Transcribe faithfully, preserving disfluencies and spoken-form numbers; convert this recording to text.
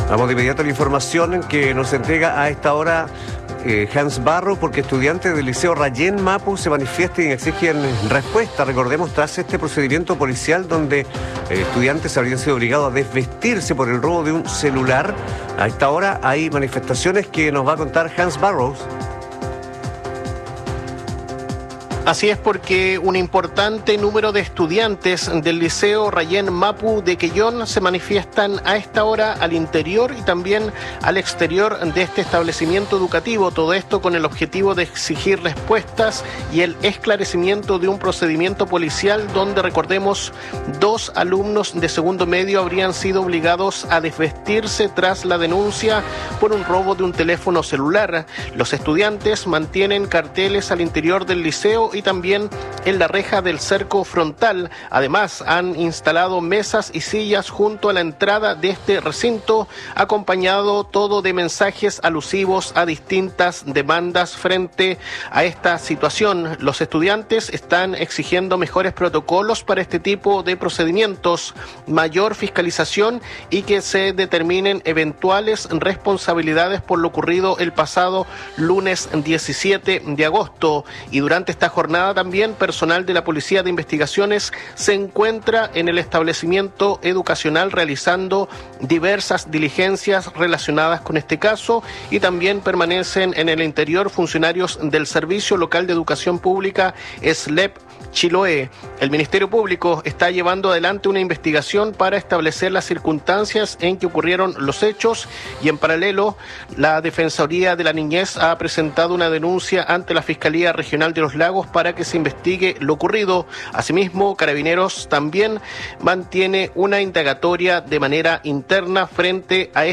Vamos de inmediato a la información que nos entrega a esta hora eh, Hans Barrow, porque estudiantes del Liceo Rayén Mapu se manifiestan y exigen respuesta. Recordemos, tras este procedimiento policial donde eh, estudiantes habrían sido obligados a desvestirse por el robo de un celular, a esta hora hay manifestaciones que nos va a contar Hans Barrow. Así es, porque un importante número de estudiantes del Liceo Rayén Mapu de Quellón se manifiestan a esta hora al interior y también al exterior de este establecimiento educativo. Todo esto con el objetivo de exigir respuestas y el esclarecimiento de un procedimiento policial donde, recordemos, dos alumnos de segundo medio habrían sido obligados a desvestirse tras la denuncia por un robo de un teléfono celular. Los estudiantes mantienen carteles al interior del liceo y también en la reja del cerco frontal. Además, han instalado mesas y sillas junto a la entrada de este recinto, acompañado todo de mensajes alusivos a distintas demandas frente a esta situación. Los estudiantes están exigiendo mejores protocolos para este tipo de procedimientos, mayor fiscalización y que se determinen eventuales responsabilidades por lo ocurrido el pasado lunes diecisiete de agosto. Y durante esta jornada también personal de la Policía de Investigaciones se encuentra en el establecimiento educacional realizando diversas diligencias relacionadas con este caso, y también permanecen en el interior funcionarios del Servicio Local de Educación Pública S L E P Chiloé. El Ministerio Público está llevando adelante una investigación para establecer las circunstancias en que ocurrieron los hechos, y en paralelo la Defensoría de la Niñez ha presentado una denuncia ante la Fiscalía Regional de los Lagos para que se investigue lo ocurrido. Asimismo, Carabineros también mantiene una indagatoria de manera interna frente a